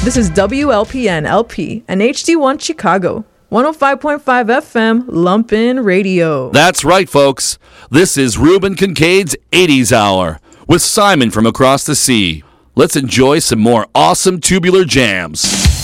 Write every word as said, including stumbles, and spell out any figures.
This is W L P N L P and H D one Chicago, one oh five point five F M, Lumpin' Radio. That's right, folks. This is Reuben Kincaid's eighties Hour with Simon from across the sea. Let's enjoy some more awesome tubular jams.